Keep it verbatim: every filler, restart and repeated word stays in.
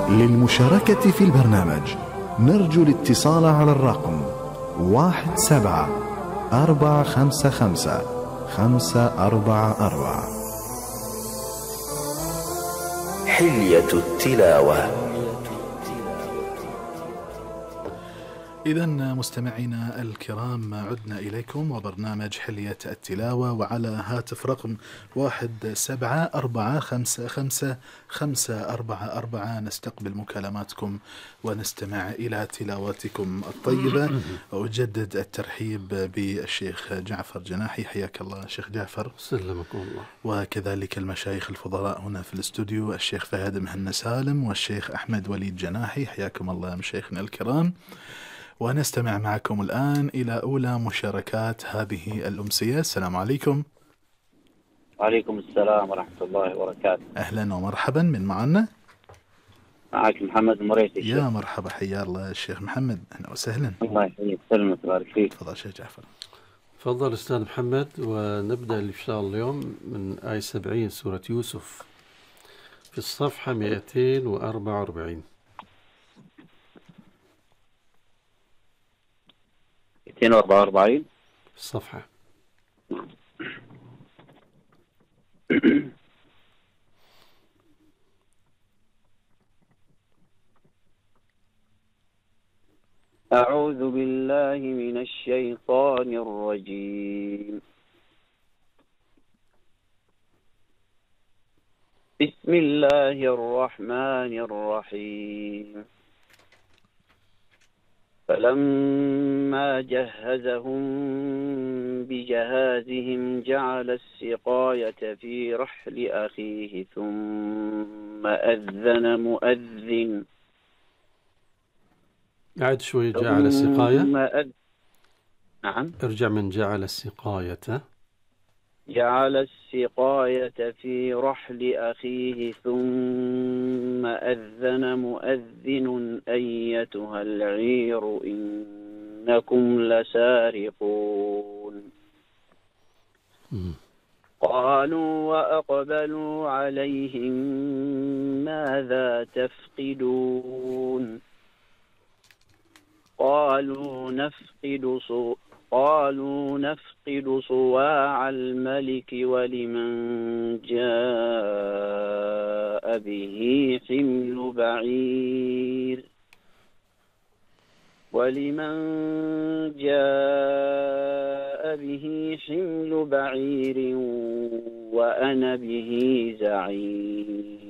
للمشاركة في البرنامج نرجو الاتصال على الرقم واحد سبعة أربعة خمسة خمسة خمسة أربعة أربعة. حلية التلاوة. إذن مستمعينا الكرام، عدنا إليكم وبرنامج حلية التلاوة، وعلى هاتف رقم واحد سبعة أربعة خمسة خمسة خمسة أربعة أربعة نستقبل مكالماتكم ونستمع إلى تلاواتكم الطيبة. وأجدد الترحيب بالشيخ جعفر جناحي، حياك الله شيخ جعفر. سلمكم الله. وكذلك المشايخ الفضلاء هنا في الاستوديو، الشيخ فهد مهنا سالم والشيخ أحمد وليد جناحي، حياكم الله مشايخنا الكرام. ونستمع معكم الآن إلى أولى مشاركات هذه الأمسية. السلام عليكم. وعليكم السلام ورحمة الله وبركاته. أهلا ومرحبا، من معنا؟ معك محمد المريسي. يا مرحبا، حيا الله الشيخ محمد، أهلا وسهلا. الله يحييك، سلمك، بارك فيك. تفضل شيخ جعفر. تفضل أستاذ محمد. ونبدأ إن شاء الله اليوم من آية سبعين سورة يوسف في الصفحة مئتين وأربعة وأربعين. مئتين وأربعة وأربعين الصفحة. أعوذ بالله من الشيطان الرجيم. بسم الله الرحمن الرحيم. فلما جهزهم بجهازهم جعل السقاية في رحل أخيه ثم أذن مؤذن. أعد شوي. جعل السقاية. أذ... نعم. ارجع من جعل السقاية. جعل السقاية في رحل أخيه ثم أذن مؤذن أيتها العير إنكم لسارقون. قالوا وأقبلوا عليهم ماذا تفقدون. قالوا نفقد صو قالوا نفقد صواع الملك ولمن جاء به حمل بعير ولمن جاء به حمل بعير وأنا به زعيم.